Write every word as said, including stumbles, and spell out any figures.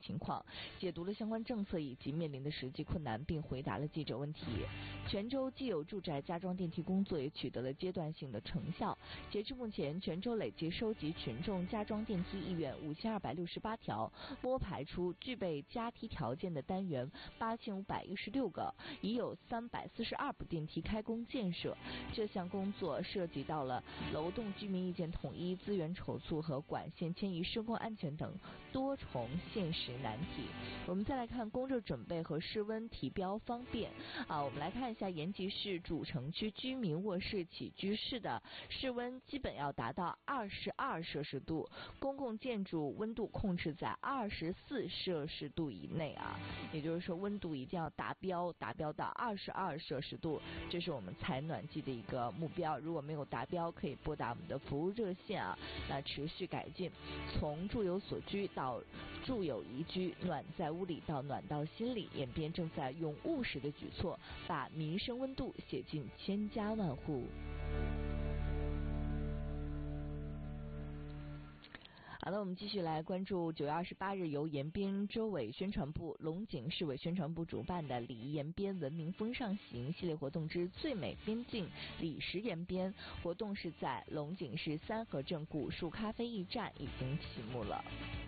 情况，解读了相关政策以及面临的实际困难，并回答了记者问题。泉州既有住宅加装电梯工作也取得了阶段性的成效，截至目前，泉州累计收集群众加装电梯意愿五千二百六十八条，摸排出具备加梯条件的单元八千五百一十六个，已有三百四十二部电梯开工建设。这项工作涉及到了楼栋居民意见统一、资源筹措和管线迁移、施工安全等多重现实难题。我们再来看供热准备和室温提标方便啊，我们来看一下延吉市主城区居民卧室起居室的室温基本要达到二十二摄氏度，公共建筑温度控制在二十四摄氏度以内啊，也就是说温度一定要达标，达标到二十二摄氏度，这是我们采暖季的一个目标。如果没有达标，可以拨打我们的服务热线啊，那持续改进，从住有所居到住有宜居，暖在屋里到暖到心里，演变正在用务实的举措，把民生温度写进千家万户。好的，我们继续来关注九月二十八日由延边州委宣传部、龙井市委宣传部主办的礼仪延边文明风尚行系列活动之最美边境礼食延边活动，是在龙井市三河镇古树咖啡驿站已经启幕了。